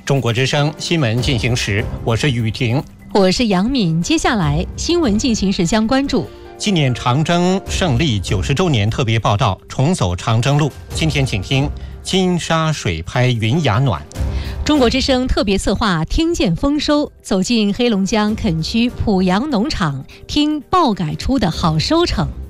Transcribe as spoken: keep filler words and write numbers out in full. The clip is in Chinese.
中国之声新闻进行时，我是雨婷， 我是杨敏。接下来新闻进行时将关注纪念长征胜利九十周年特别报道，重走长征路。今天请听金沙水拍云崖暖。 中国之声特别策划听见丰收，走进黑龙江垦区濮阳农场，听爆改出的好收成。